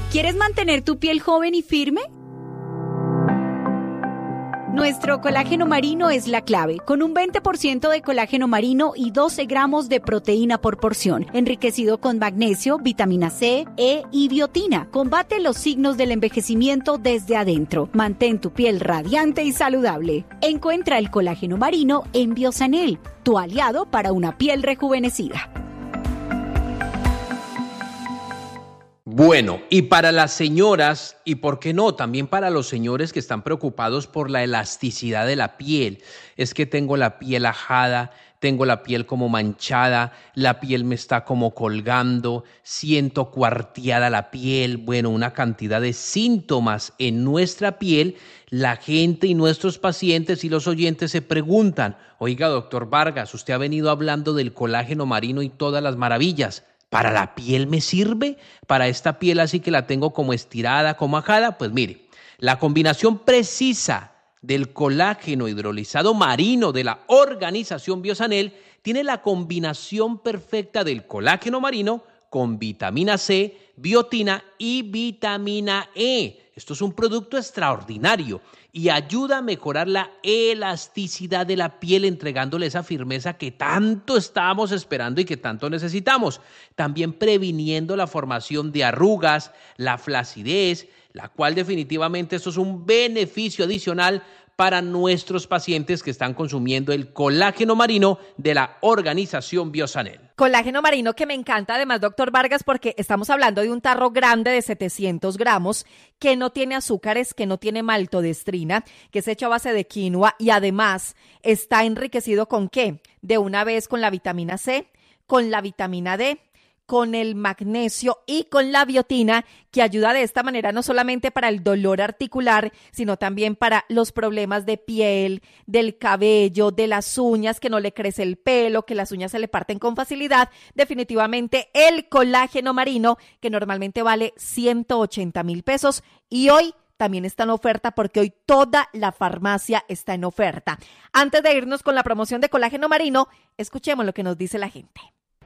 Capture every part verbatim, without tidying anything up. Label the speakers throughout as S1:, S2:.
S1: ¿Quieres mantener tu piel joven y firme? Nuestro colágeno marino es la clave, con un veinte por ciento de colágeno marino y doce gramos de proteína por porción, enriquecido con magnesio, vitamina C, E y biotina. Combate los signos del envejecimiento desde adentro. Mantén tu piel radiante y saludable. Encuentra el colágeno marino en Biosanel, tu aliado para una piel rejuvenecida.
S2: Bueno, y para las señoras, y por qué no, también para los señores que están preocupados por la elasticidad de la piel, es que tengo la piel ajada, tengo la piel como manchada, la piel me está como colgando, siento cuarteada la piel, bueno, una cantidad de síntomas en nuestra piel. La gente y nuestros pacientes y los oyentes se preguntan, oiga, doctor Vargas, usted ha venido hablando del colágeno marino y todas las maravillas. ¿Para la piel me sirve? ¿Para esta piel así que la tengo como estirada, como ajada? Pues mire, la combinación precisa del colágeno hidrolizado marino de la organización Biosanel tiene la combinación perfecta del colágeno marino con vitamina C, biotina y vitamina E. Esto es un producto extraordinario y ayuda a mejorar la elasticidad de la piel, entregándole esa firmeza que tanto estábamos esperando y que tanto necesitamos. También previniendo la formación de arrugas, la flacidez, la cual definitivamente esto es un beneficio adicional para nuestros pacientes que están consumiendo el colágeno marino de la organización Biosanel.
S3: Colágeno marino que me encanta además, doctor Vargas, porque estamos hablando de un tarro grande de setecientos gramos que no tiene azúcares, que no tiene maltodextrina, que es hecho a base de quinoa y además está enriquecido ¿con qué? De una vez con la vitamina C, con la vitamina D, con el magnesio y con la biotina, que ayuda de esta manera no solamente para el dolor articular, sino también para los problemas de piel, del cabello, de las uñas, que no le crece el pelo, que las uñas se le parten con facilidad. Definitivamente el colágeno marino, que normalmente vale ciento ochenta mil pesos y hoy también está en oferta porque hoy toda la farmacia está en oferta. Antes de irnos con la promoción de colágeno marino, escuchemos lo que nos dice la gente.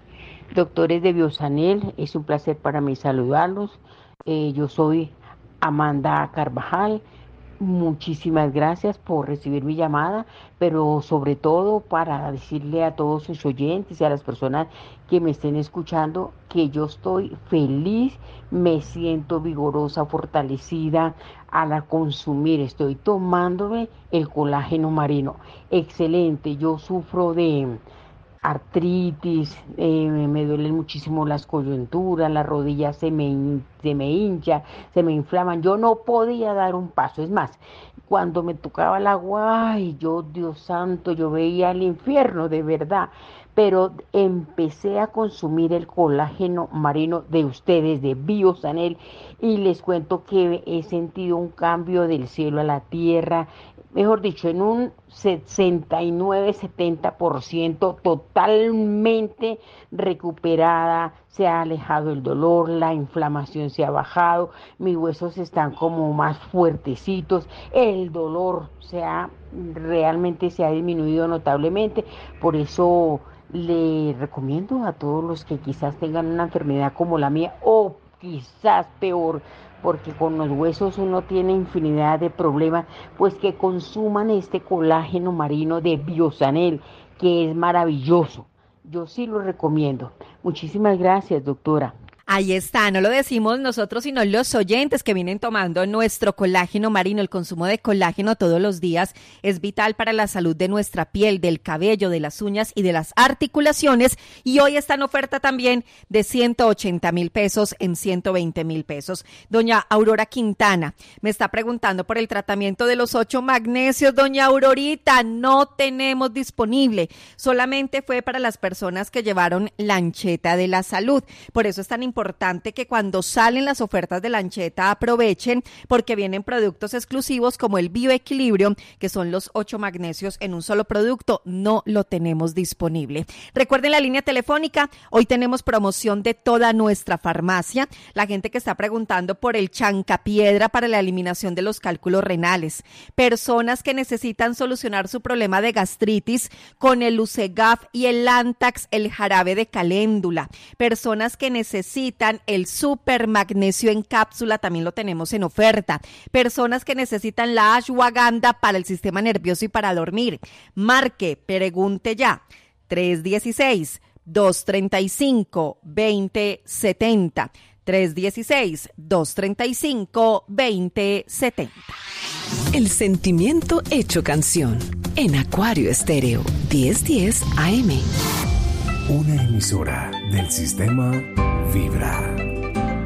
S4: Doctores de Biosanel, es un placer para mí saludarlos. Eh, yo soy Amanda Carvajal. Muchísimas gracias por recibir mi llamada, pero sobre todo para decirle a todos sus oyentes y a las personas que me estén escuchando que yo estoy feliz, me siento vigorosa, fortalecida al consumir. Estoy tomándome el colágeno marino. Excelente, yo sufro de artritis, eh, me duelen muchísimo las coyunturas, las rodillas se me, se me hinchan, se me inflaman, yo no podía dar un paso. Es más, cuando me tocaba el agua, ay, yo, Dios santo, yo veía el infierno de verdad, pero empecé a consumir el colágeno marino de ustedes, de Biosanel, y les cuento que he sentido un cambio del cielo a la tierra, mejor dicho, en un sesenta y nueve, setenta por ciento totalmente recuperada, se ha alejado el dolor, la inflamación se ha bajado, mis huesos están como más fuertecitos, el dolor se ha, realmente se ha disminuido notablemente, por eso le recomiendo a todos los que quizás tengan una enfermedad como la mía o quizás peor, porque con los huesos uno tiene infinidad de problemas, pues que consuman este colágeno marino de Biosanel, que es maravilloso. Yo sí lo recomiendo. Muchísimas gracias, doctora.
S3: Ahí está, no lo decimos nosotros, sino los oyentes que vienen tomando nuestro colágeno marino. El consumo de colágeno todos los días es vital para la salud de nuestra piel, del cabello, de las uñas y de las articulaciones. Y hoy está en oferta también de ciento ochenta mil pesos en ciento veinte mil pesos. Doña Aurora Quintana me está preguntando por el tratamiento de los ocho magnesios. Doña Aurorita, no tenemos disponible. Solamente fue para las personas que llevaron lancheta de la salud. Por eso es tan importante importante que cuando salen las ofertas de lancheta aprovechen, porque vienen productos exclusivos como el bioequilibrio, que son los ocho magnesios en un solo producto. No lo tenemos disponible. Recuerden la línea telefónica, hoy tenemos promoción de toda nuestra farmacia. La gente que está preguntando por el chancapiedra para la eliminación de los cálculos renales, personas que necesitan solucionar su problema de gastritis con el Lucegaf y el Lantax, el jarabe de caléndula, personas que necesitan necesitan el super magnesio en cápsula, también lo tenemos en oferta. Personas que necesitan la ashwagandha para el sistema nervioso y para dormir. Marque, pregunte ya. tres uno seis, dos tres cinco, dos cero siete cero. tres uno seis, dos tres cinco, dos cero siete cero.
S5: El sentimiento hecho canción. En Acuario Estéreo, diez diez A M.
S6: Una emisora del sistema Vibra.